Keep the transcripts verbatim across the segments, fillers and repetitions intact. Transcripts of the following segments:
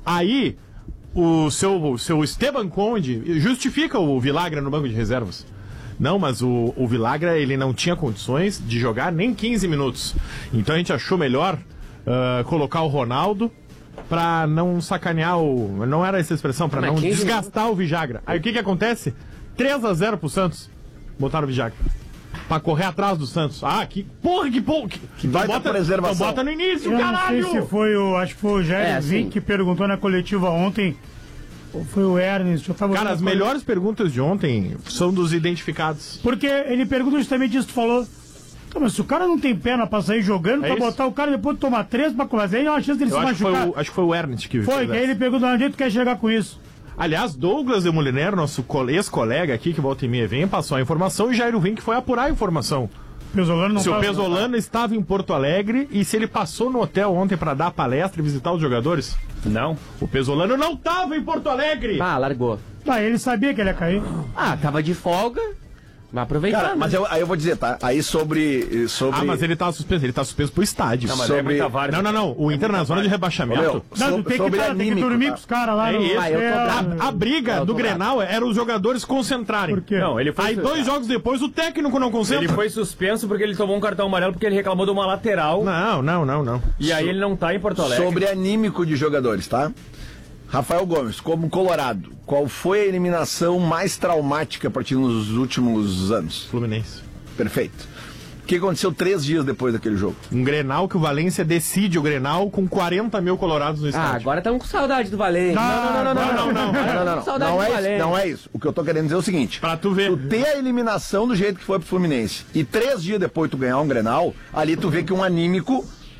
Aí, o seu, o seu Esteban Conde justifica o Villagra no banco de reservas. Não, mas o, o Villagra, ele não tinha condições de jogar nem quinze minutos. Então a gente achou melhor uh, colocar o Ronaldo pra não sacanear o... Não era essa expressão, pra não desgastar minutos. o Villagra. Aí o que que acontece? três a zero pro Santos. Botaram o Villagra. Pra correr atrás do Santos. Ah, que porra, que porra. Que, que vai bota, preservação. Então bota no início, Eu caralho. não sei se foi o... Acho que foi o Jair é, Vink que perguntou na coletiva ontem... Foi o Ernest. Eu tava Cara, as melhores perguntas de ontem são dos identificados. Porque ele pergunta justamente isso que tu falou. Mas se o cara não tem perna pra sair jogando, é pra isso? botar o cara depois de tomar três pra fazer, aí é uma chance dele Eu se acho machucar. Que foi o, acho que foi o Ernest que Foi, que aí ele pergunta onde tu quer chegar com isso. Aliás, Douglas de Moliner, nosso ex-colega aqui, que volta e meia vem, passou a informação e Jair Vink foi apurar a informação. Pesolano não se tava, o Pesolano não. estava em Porto Alegre e se ele passou no hotel ontem pra dar palestra e visitar os jogadores? Não. O Pesolano não estava em Porto Alegre! Ah, largou. Ah, ele sabia que ele ia cair. Ah, tava de folga. Vai aproveitar. Cara, mas eu, aí eu vou dizer, tá? Aí sobre, sobre... Ah, mas ele tá suspenso, ele tá suspenso pro estádio. Não, mas sobre... é não, não, não. O Inter na zona de rebaixamento. Meu, não, so, tem, sobre que, anímico, tem que dormir tá? com os caras lá. É no... isso. Ah, eu tô a, a briga eu do tô Grenal bravo. era os jogadores concentrarem. Por quê? Não, ele foi... Aí dois jogos depois o técnico não concentra. Ele foi suspenso porque ele tomou um cartão amarelo porque ele reclamou de uma lateral. Não, não, não, não. E aí ele não tá em Porto Alegre. Sobre anímico de jogadores, tá? Rafael Gomes, como Colorado, qual foi a eliminação mais traumática a partir dos últimos anos? Fluminense. Perfeito. O que aconteceu três dias depois daquele jogo? Um Grenal que o Valência decide o Grenal com quarenta mil colorados no estádio. Ah, agora estamos com saudade do Valência. Não, não, não, não, não, não, não, não, não, não. Saudade Não do é, isso, Valência. não é isso. O que eu tô querendo dizer é o seguinte. Pra tu ver. Tu ter a eliminação do jeito que foi pro Fluminense e três dias depois tu ganhar um Grenal, ali tu vê que um anímico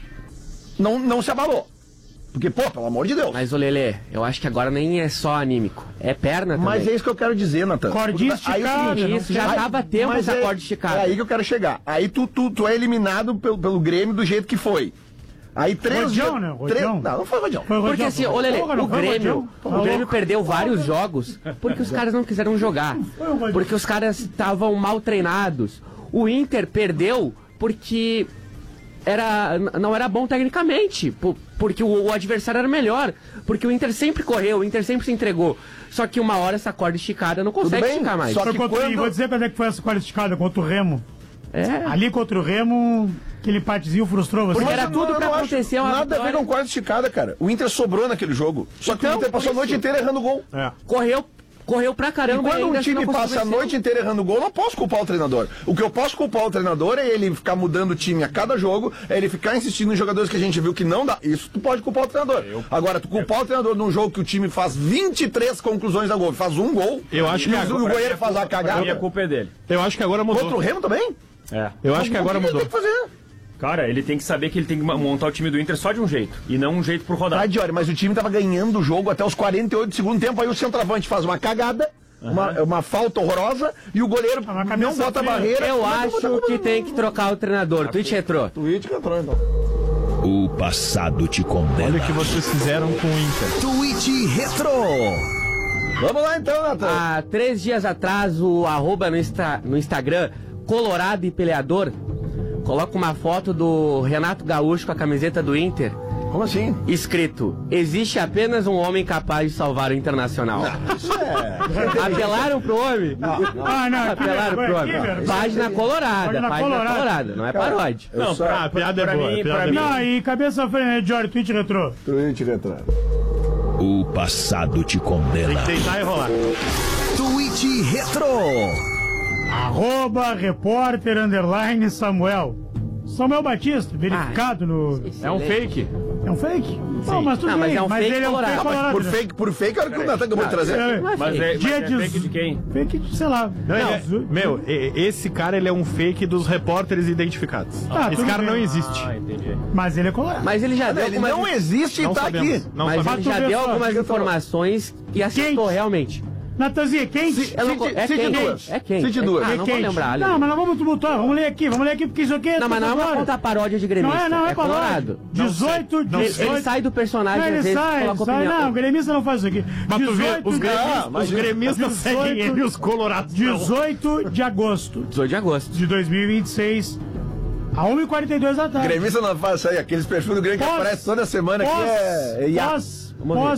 não, não se abalou. Porque, pô, pelo amor de Deus. Mas, ô Lelê, eu acho que agora nem é só anímico. É perna também. Mas é isso que eu quero dizer, Natan. Cordinha Aí, esticada. seguinte, Isso, já aí, tava tempo mas essa é, corda esticada. É aí que eu quero chegar. Aí tu, tu, tu é eliminado pelo, pelo Grêmio do jeito que foi. Aí três Rodião, dias... né? Rodião. Três, não, não foi Rodião. Foi Porque Rodião, assim, foi. ô Lelê, Porra, não o foi Grêmio, Rodião? o Grêmio perdeu vários jogos porque os caras não quiseram jogar. Porque os caras estavam mal treinados. O Inter perdeu porque era, não era bom tecnicamente, porque o, o adversário era melhor, porque o Inter sempre correu, o Inter sempre se entregou. Só que uma hora essa corda esticada não consegue bem, esticar mais. só Foi que contra, quando... E vou dizer quando é que foi essa corda esticada, contra o Remo. É. Ali contra o Remo, aquele empatezinho frustrou você. Porque era Mas tudo eu pra não acho acontecer uma nada a ver vitória. com quarta esticada, cara. O Inter sobrou naquele jogo. Só que Então, o Inter passou a por noite isso. inteira errando gol. É. Correu, correu pra E caramba. quando ainda um time não passa a conseguiu noite inteira errando gol, eu não posso culpar o treinador. O que eu posso culpar o treinador é ele ficar mudando o time a cada jogo, é ele ficar insistindo em jogadores que a gente viu que não dá. Isso tu pode culpar o treinador. Eu... Agora, tu culpar eu... o treinador num jogo que o time faz vinte e três conclusões da gol, faz um gol, Eu acho e que o, agora- o goleiro faz a cagada. A minha culpa é dele. Eu acho que agora mudou. Contra o Remo também? É. Eu acho que agora O que ele mudou. tem que fazer? Cara, ele tem que saber que ele tem que montar o time do Inter só de um jeito. E não um jeito por rodar. Tá, Diori, mas o time tava ganhando o jogo até os quarenta e oito do segundo tempo, aí o centroavante faz uma cagada, uhum. uma, uma falta horrorosa, e o goleiro Ah, não bota a barreira. Eu Mas acho que tem que trocar o treinador. Twitch retrô. Twitch que entrou, então. O passado te condena. Olha o que vocês fizeram com o Inter. Tweet Retro. Vamos lá então, Natan. Há três dias atrás, o arroba no, Insta, no Instagram, Colorado e Peleador, coloca uma foto do Renato Gaúcho com a camiseta do Inter, Como assim? escrito: existe apenas um homem capaz de salvar o Internacional. Isso é... Apelaram pro homem? Ah, não, aqui, Apelaram pro aqui, homem. velho. Página colorada, Página página colorada. colorada, não é paródia. Eu Não, só... pra, Ah, a piada pra é boa. mim, a piada pra é mim, boa. Não, e cabeça frente, né, Jorge, Twitch retrô. Twitch retrô. O passado te condena. Deitar e rolar. Tweet Retro. Arroba repórter underline Samuel. Samuel Batista, verificado no... É um fake. É um fake? Não, mas tudo Não, mas bem, é um fake ele é um colorado. fake Ah, mas colorado. por né? fake, por fake, era o que o Natan acabou de trazer. É, Não é Mas fake. é, mas Dia é de- fake de quem? Fake, sei lá. Não, ele é- Não, meu, e- esse cara ele é um fake dos repórteres identificados. Tá, esse tudo cara bem. não existe. Ah, entendi. Mas ele é colorado. Mas ele já deu Ele algumas, não existe e Não tá sabemos. aqui. Não mas sabemos. ele já Mas tu deu vê só, algumas fica informações e acertou Quente. realmente. Natanzinha, quente? Eu não co- é cite quente. duas. É quente. Cite É- duas. Ah, É não quente. vou lembrar ali. Não, mas nós vamos tumultuar. Vamos ler aqui, vamos ler aqui, porque isso aqui é... Não, mas não é uma agora. conta paródia de gremista. Não é, não é, é paródia. colorado. dezoito de... Não sei. Ele, ele sai do personagem Não, às ele vezes sai, ele coloca sai. opinião. Não, o gremista não faz isso aqui. Mas tu vê, os de- gremistas, Ah, mas os gremistas dezoito seguem ele e os colorados não. dezoito de agosto dezoito de agosto. de dois mil e vinte e seis, a uma e quarenta e dois da tarde. Gremista não faz isso aí. Aqueles perfis do Grêmio que Pós- aparecem toda semana aqui Pós, é... é iato. pós, Vamos ver. pós